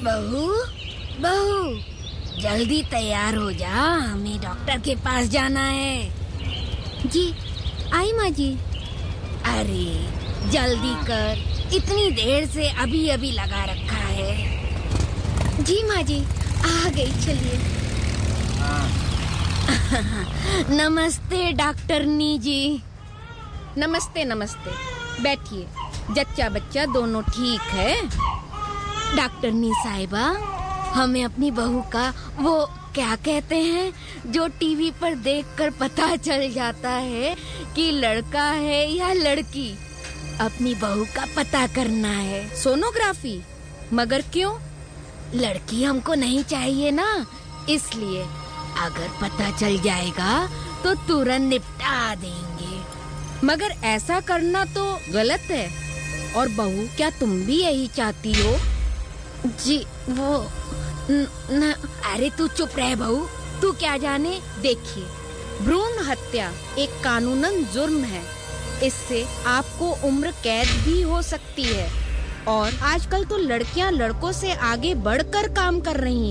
बहू, बहू, जल्दी तैयार हो जा, हमें डॉक्टर के पास जाना है। जी, आई माँ जी। अरे जल्दी कर, इतनी देर से अभी अभी लगा रखा है। जी माँ जी, आ गई, चलिए। नमस्ते डॉक्टरनी जी। नमस्ते नमस्ते, बैठिए। जच्चा बच्चा दोनों ठीक है? डॉक्टरनी साहिबा, हमें अपनी बहू का वो क्या कहते हैं जो टीवी पर देखकर पता चल जाता है कि लड़का है या लड़की, अपनी बहू का पता करना है। सोनोग्राफी? मगर क्यों? लड़की हमको नहीं चाहिए ना, इसलिए अगर पता चल जाएगा तो तुरंत निपटा देंगे। मगर ऐसा करना तो गलत है। और बहू, क्या तुम भी यही चाहती हो? जी वो अरे तू चुप रह बहू, तू क्या जाने। देखिए, भ्रूण हत्या एक कानूनन जुर्म है। इससे आपको उम्र कैद भी हो सकती है। और आजकल तो लड़कियां लड़कों से आगे बढ़कर काम कर रही हैं।